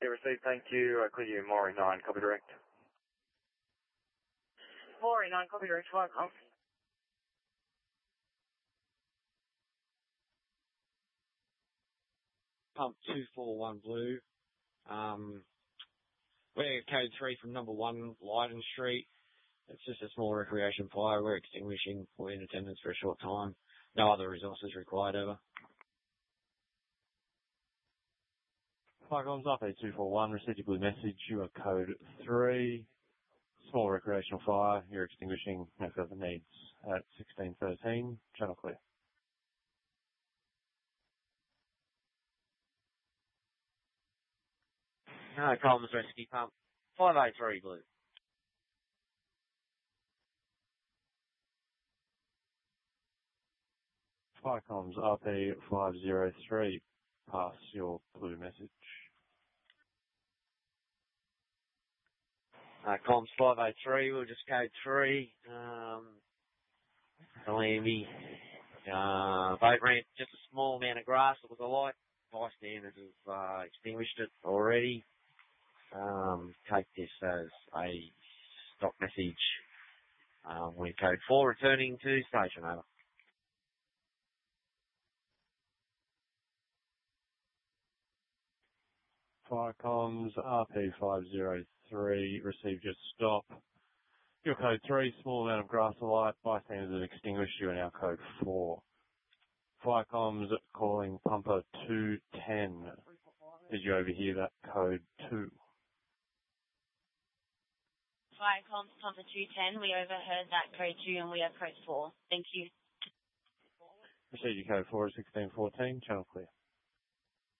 Yeah, received, thank you. Clear you, Maury 9, copy direct. Maury 9, copy direct, Viacom. Pump 241 Blue. We're code 3 from number 1 Lydon Street. It's just a small recreation fire. We're extinguishing. We're in attendance for a short time. No other resources required, over. Viacom's RP241, received your blue message. You are code 3. Small recreational fire. You're extinguishing. No further needs at 1613. Channel clear. No, Coleman's rescue pump. 503 Blue. Viacom's RP503. Pass your blue message. Comms 503, we'll just code 3. Lamby. Boat ramp, just a small amount of grass that was alight. Bystanders have extinguished it already. Take this as a stop message. We're code 4, returning to station, over. Viacom's RP503, received your stop. Your code 3, small amount of grass alight. Bystanders have extinguished. You are now code 4. Viacom's calling pumper 210. Did you overhear that code 2? Viacom pumper 210, we overheard that code 2 and we are code 4. Thank you. Received your code 4 at 1614. Channel clear.